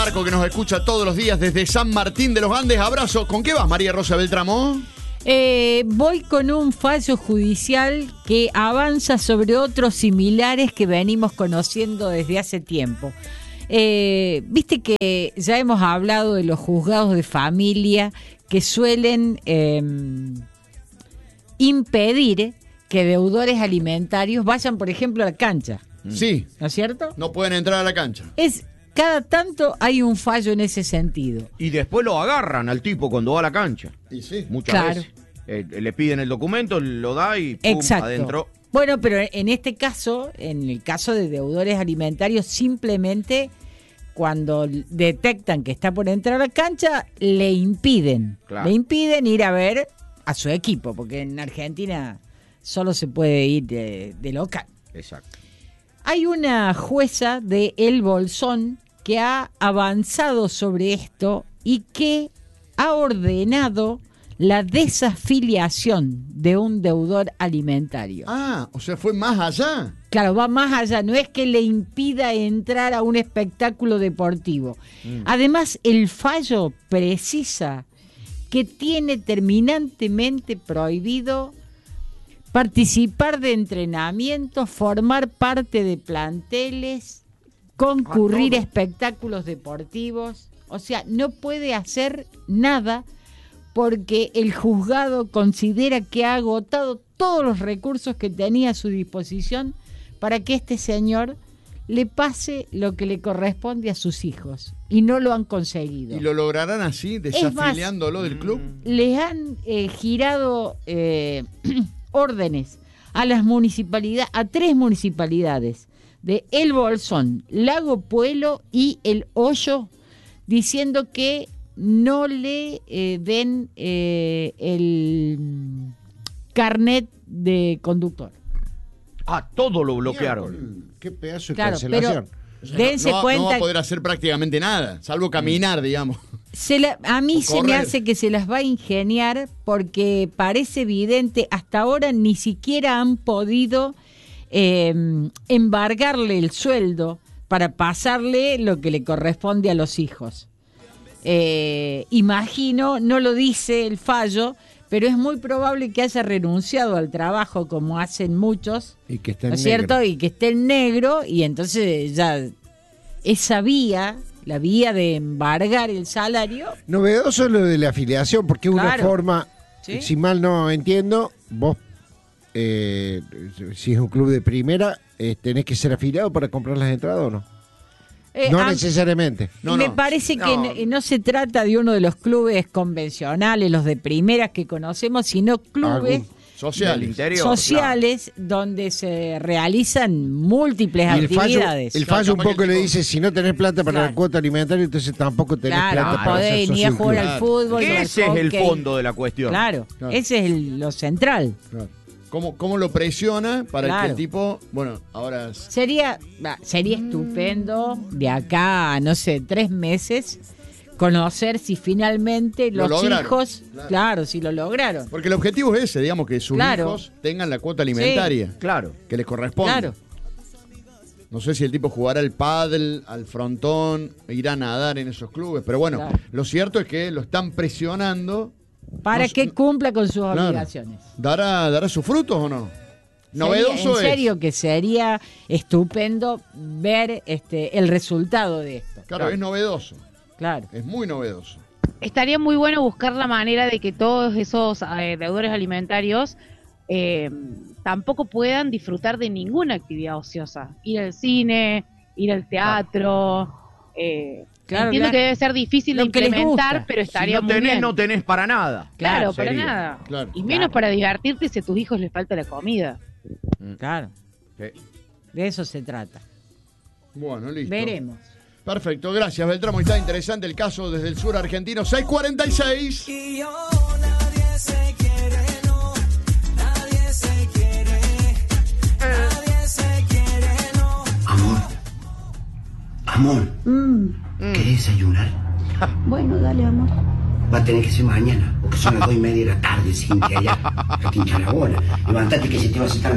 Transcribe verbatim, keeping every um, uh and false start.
Marco, que nos escucha todos los días desde San Martín de los Andes. Abrazo. ¿Con qué vas, María Rosa Beltramo? Eh, voy con un fallo judicial que avanza sobre otros similares que venimos conociendo desde hace tiempo. Eh, Viste que ya hemos hablado de los juzgados de familia que suelen eh, impedir que deudores alimentarios vayan, por ejemplo, a la cancha. Sí. ¿No es cierto? No pueden entrar a la cancha. Es cada tanto hay un fallo en ese sentido. Y después lo agarran al tipo cuando va a la cancha. Y sí. Muchas Claro. veces. Eh, le piden el documento, lo da y pum, Exacto. adentro. Bueno, pero en este caso, en el caso de deudores alimentarios, simplemente cuando detectan que está por entrar a la cancha, le impiden. Claro. Le impiden ir a ver a su equipo, porque en Argentina solo se puede ir de, de local. Exacto. Hay una jueza de El Bolsón que ha avanzado sobre esto y que ha ordenado la desafiliación de un deudor alimentario. Ah, o sea, fue más allá. Claro, va más allá, no es que le impida entrar a un espectáculo deportivo. Mm. Además, el fallo precisa que tiene terminantemente prohibido participar de entrenamientos, formar parte de planteles, concurrir a espectáculos deportivos. O sea, no puede hacer nada porque el juzgado considera que ha agotado todos los recursos que tenía a su disposición para que este señor le pase lo que le corresponde a sus hijos. Y no lo han conseguido. ¿Y lo lograrán así, desafiliándolo del club? Les han eh, girado eh, órdenes a las municipalidades, a tres municipalidades de El Bolsón, Lago Puelo y El Hoyo, diciendo que no le eh, den eh, el carnet de conductor. Ah, todo lo bloquearon. Qué pedazo de Claro, cancelación. pero dense no, va- cuenta. no va a poder hacer prácticamente nada, salvo caminar, digamos. Se la- a mí O se me correr. hace que se las va a ingeniar porque parece evidente, hasta ahora ni siquiera han podido eh, embargarle el sueldo para pasarle lo que le corresponde a los hijos. Eh, imagino, no lo dice el fallo, pero es muy probable que haya renunciado al trabajo como hacen muchos, Y que está en ¿no es cierto? negro. Y que esté en negro y entonces ya esa vía, la vía de embargar el salario. Novedoso lo de la afiliación, porque es una Claro. forma, ¿Sí? si mal no entiendo, vos, eh, si es un club de primera, eh, tenés que ser afiliado para comprar las entradas o no. Eh, No a- necesariamente. No, me no. parece que No. no. no se trata de uno de los clubes convencionales, los de primeras que conocemos, sino clubes Algún. Social. Del interior, sociales donde se realizan múltiples Y el fallo, actividades. el Claro, fallo un capaz que poco el le tipo- dice, si no tenés plata para Claro. la cuota alimentaria, entonces tampoco tenés Claro, plata no para podés ser ni socio a del jugar club. al fútbol. ni al Ese es el hockey. fondo de la cuestión. Claro, Claro. ese es el- lo central. Claro. ¿Cómo, ¿Cómo lo presiona para Claro. que el tipo, bueno, ahora es- Sería, va, sería estupendo de acá a, no sé, tres meses, conocer si finalmente Lo los lograron, hijos, claro. claro. si lo lograron. Porque el objetivo es ese, digamos, que sus Claro. hijos tengan la cuota alimentaria Claro. que les corresponde. Claro. No sé si el tipo jugará al pádel, al frontón, irá a nadar en esos clubes, pero bueno, Claro. lo cierto es que lo están presionando. Para No- que cumpla con sus Claro. obligaciones. ¿Dará, ¿Dará sus frutos o no? Novedoso Sería- en es. serio que sería estupendo ver este el resultado de esto. Claro, es novedoso. Claro. Es muy novedoso. Estaría muy bueno buscar la manera de que todos esos eh, deudores alimentarios eh, tampoco puedan disfrutar de ninguna actividad ociosa. Ir al cine, ir al teatro. eh, Claro, entiendo claro. que debe ser difícil de Lo que les implementar, gusta. pero Si estaría no muy tenés, bien. no tenés para nada. Claro, para Sería. nada. Claro. Y menos Claro. para divertirte si a tus hijos les falta la comida. Claro. Sí. De eso se trata. Bueno, listo. Veremos. Perfecto, gracias Beltramo. Está interesante el caso desde el sur argentino. seis cuarenta y seis. Y yo, nadie se quiere, no, nadie se quiere, nadie se quiere, no. Amor, amor, ¿querés desayunar? Bueno, dale, amor. Va a tener que ser mañana, porque son las dos y media de la tarde, Cintia, ya. Ya te hincha la bola. Levantate que se te va a sentar